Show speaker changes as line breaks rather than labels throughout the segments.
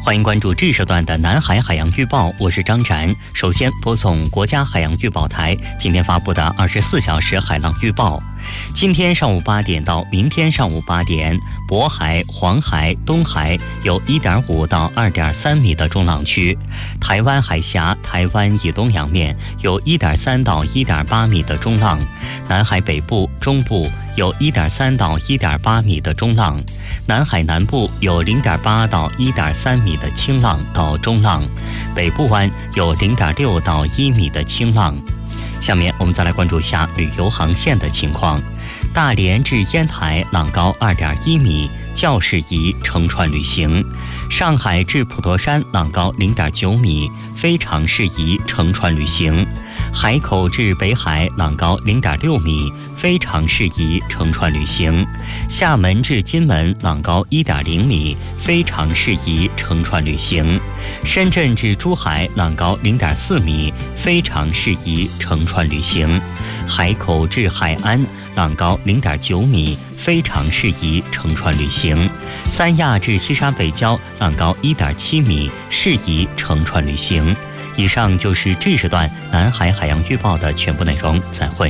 欢迎关注这时段的南海海洋预报，我是张展。首先播送国家海洋预报台今天发布的24小时海浪预报。今天上午8点到明天上午8点，渤海、黄海、东海有1.5到2.3米的中浪区，台湾海峡、台湾以东洋面有1.3到1.8米的中浪，南海北部、中部有1.3到1.8米的中浪，南海南部有0.8到1.3米的轻浪到中浪，北部湾有0.6到1米的轻浪。下面我们再来关注下旅游航线的情况。大连至烟台浪高2.1米，较适宜乘船旅行。上海至普陀山浪高0.9米，非常适宜乘船旅行。海口至北海浪高0.6米，非常适宜乘船旅行。厦门至金门浪高1.0米，非常适宜乘船旅行。深圳至珠海浪高0.4米，非常适宜乘船旅行。海口至海安浪高0.9米，非常适宜乘船旅行。三亚至西沙北礁浪高1.7米，适宜乘船旅行。以上就是这时段南海海洋预报的全部内容，再会。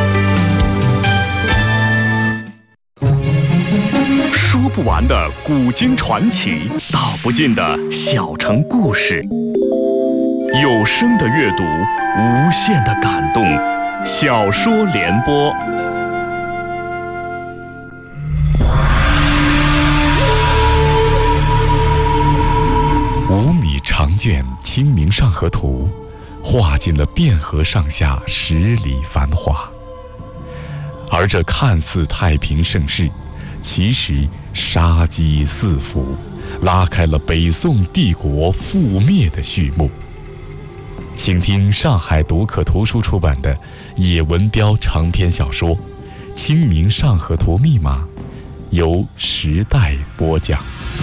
说不完的古今传奇，道不尽的小城故事，有声的阅读，无限的感动。小说联播。5米长卷《清明上河图》，画尽了汴河上下10里繁华。而这看似太平盛世，其实杀机四伏，拉开了北宋帝国覆灭的序幕。请听上海读客图书出版的野文标长篇小说《清明上河图密码》，由时代播讲。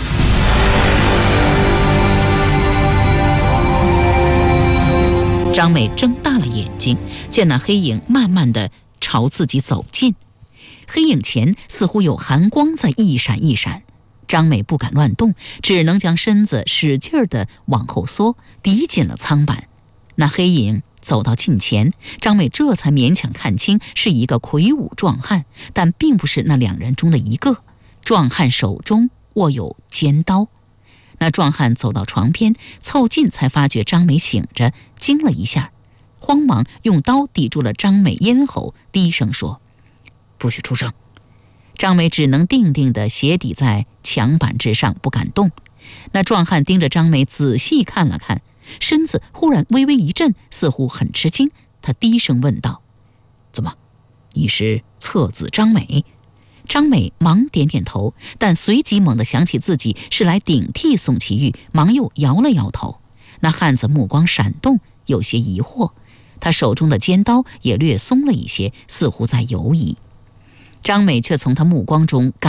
张美睁大了眼睛，见那黑影慢慢地朝自己走近，黑影前似乎有寒光在一闪一闪。张美不敢乱动，只能将身子使劲地往后缩，抵紧了舱板。那黑影走到近前，张美这才勉强看清是一个魁梧壮汉，但并不是那2人中的一个。壮汉手中握有尖刀。那壮汉走到床边，凑近才发觉张美醒着，惊了一下，慌忙用刀抵住了张美咽喉，低声说：“不许出声。”张美只能定定地斜抵在墙板之上，不敢动。那壮汉盯着张美仔细看了看，身子忽然微微一震，似乎很吃惊。他低声问道：“怎么，你是侧子张美？”张美忙点点头，但随即猛地想起自己是来顶替宋祁煜，忙又摇了摇头。那汉子目光闪动，有些疑惑，他手中的尖刀也略松了一些，似乎在犹疑。张美却从他目光中感